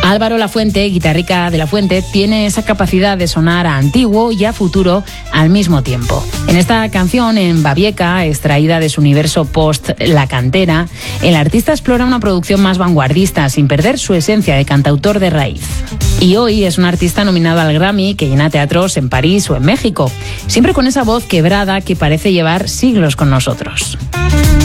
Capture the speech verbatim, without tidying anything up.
Álvaro Lafuente, guitarrica de Lafuente, tiene esa capacidad de sonar a antiguo y a futuro al mismo tiempo. En esta canción, en Babieca, extraída de su universo post La Cantera, el artista explora una producción más vanguardista sin perder su esencia de cantautor de raíz. Y hoy es un artista nominado al Grammy que llena teatros en París o en México, siempre con esa voz quebrada que parece llevar siglos con nosotros.